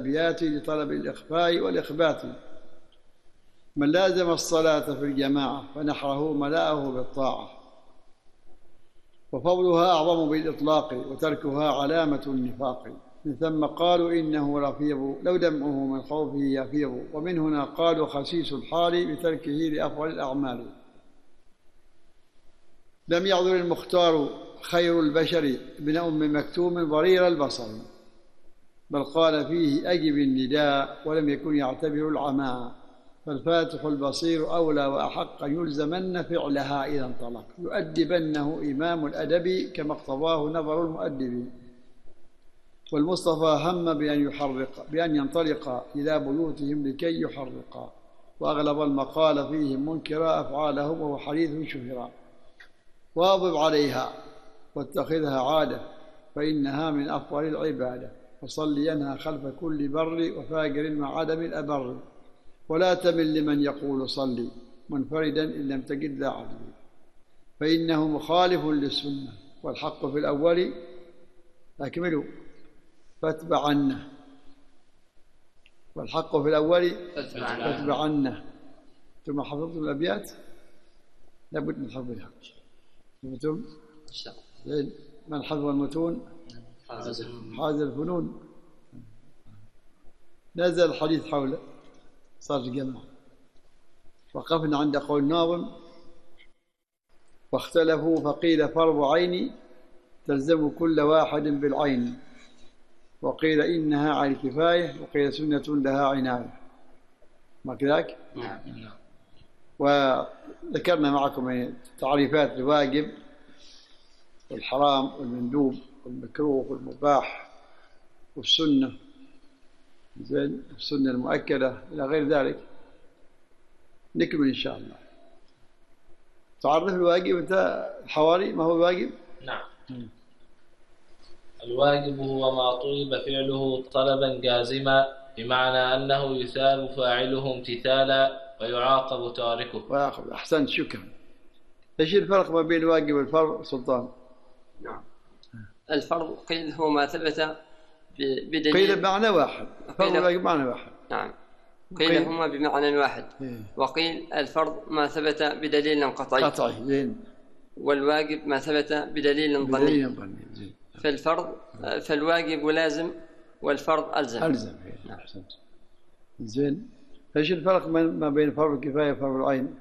الأبيات لطلب الإخفاء والإخبات. من لازم الصلاة في الجماعة فنحره ملاءه بالطاعة، وفضلها أعظم بالإطلاق وتركها علامة النفاق. من ثم قالوا إنه رفيض لو دمعه من خوفه يفيض، ومن هنا قالوا خسيس الحال بتركه لأفضل الأعمال. لم يعذر المختار خير البشر ابن أم مكتوم ضرير البصر، بل قال فيه أجب النداء ولم يكن يعتبر العماء. فالفاتح البصير أولى وأحق أن يلزمن فعلها إذا انطلق، يؤدبنه إمام الأدب كما اقتضاه نظر المؤدب. والمصطفى هم بأن ينطلق إلى بيوتهم لكي يحرقا، وأغلب المقال فيهم منكرا أفعالهم وهو حديث شهرا. واظب عليها واتخذها عادة فإنها من أفضل العبادة، وصلينها خلف كل بر وفاجر مع عدم الأبر. ولا تمل لمن يقول صلي منفردا إن لم تجد ذا عدل، فإنه مخالف للسنة والحق في الأول أكملوا فاتبعنه، والحق في الأول فاتبعنه. ثم حفظتم الأبيات لابد من حفظها. فهمتم؟ زين. من حفظ المتون حاز الفنون. نزل الحديث حوله صار جمع. وقفنا عند قول الناظم: واختلفوا فقيل فرض عين تلزم كل واحد بالعين، وقيل إنها على الكفاية، وقيل سنة لها عناية. ما كذاك؟ نعم. وذكرنا معكم تعريفات الواجب والحرام والمندوب والمكروه والمباح والسنة، زين، السنة المؤكدة إلى غير ذلك. نكمل إن شاء الله. تعرف الواجب أنت الحواري، ما هو الواجب؟ نعم. الواجب هو ما طلب فعله طلبا جازما، بمعنى أنه يثاب فاعله امتثالا ويعاقب تاركه. أحسنت، شكرا. إيش الفرق ما بين الواجب والفرض سلطان؟ نعم. الفرض قيل هو ما ثبت بدليل، قيل بمعنى واحد، الفرض والواجب بمعنى واحد. نعم. قيل هما بمعنى واحد. وقيل الفرض ما ثبت بدليل قطعي. زين. والواجب ما ثبت بدليل ظني. فالواجب لازم والفرض ألزم. نعم. أحسنت. زين. ايش الفرق ما بين فرض الكفاية وفرض العين؟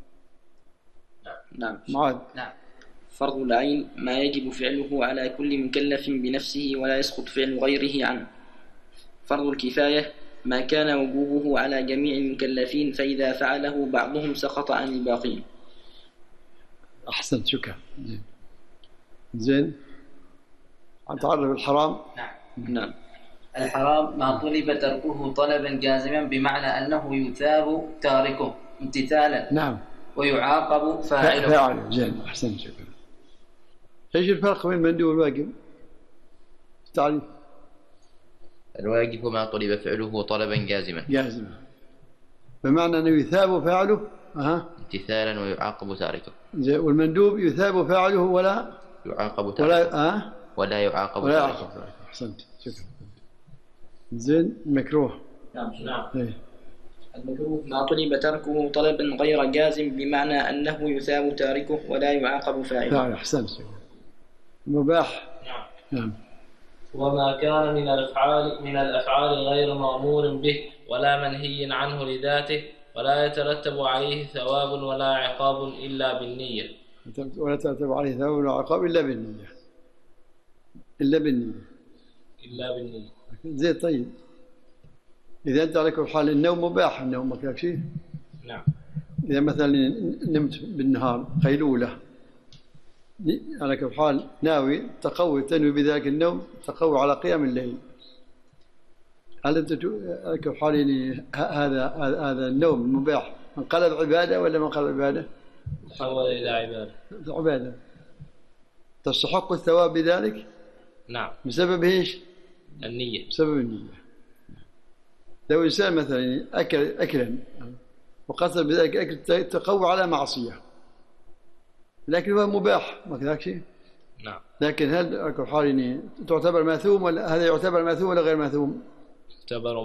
نعم. معاذ. نعم. فرض العين ما يجب فعله على كل مكلف بنفسه ولا يسقط فعل غيره عنه. فرض الكفاية ما كان وجوبه على جميع المكلفين، فإذا فعله بعضهم سقط عن الباقين. أحسنت، شكرا. زين. تعرف الحرام؟ نعم. الحرام ما طلب تركه طلبا جازما، بمعنى أنه يثاب تاركه امتثالا. نعم. ويعاقب فاعله. زين، أحسنت، شكرا. ايش الفرق بين المندوب والواجب؟ تعريف. الواجب ما طلب فعله طلبا جازما، بمعنى أنه يثاب فاعله امتثالا ويعاقب تاركه. والمندوب يثاب فاعله ولا يعاقب تاركه. ولا يعاقب تاركه. أحسنت، شكرا. زين. المكروه. نعم. المكروه ما طلب تركه طلبا غير جازم، بمعنى أنه يثاب تاركه ولا يعاقب فاعله. أحسنت. المباح. نعم. وما كان من الأفعال غير مأمور به ولا منهي عنه لذاته، ولا يترتب عليه ثواب ولا عقاب إلا بالنية. ولا يترتب عليه ثواب ولا عقاب إلا بالنية. زين. طيب، إذا أنت على كل حال النوم مباح، النوم ما كان شيء. نعم. إذا مثلا نمت بالنهار قيلولة، على كل حال ناوي تنوي بذلك النوم تقوي على قيام الليل، هل أنت على كل حال يعني هذا النوم المباح انقلب عبادة ولا ما انقلب عبادة؟ تحول إلى عبادة تستحق الثواب بذلك؟ نعم. بسبب ايش؟ النية. بسبب النية. لو إنسان مثلا أكلا وقصد بذلك أكل تقوى على معصية، لكن هو مباح، ما كذاك شيء. نعم. لكن هل على كل حال تعتبر ماثوم، ولا هذا يعتبر ماثوم ولا غير ماثوم؟ يعتبر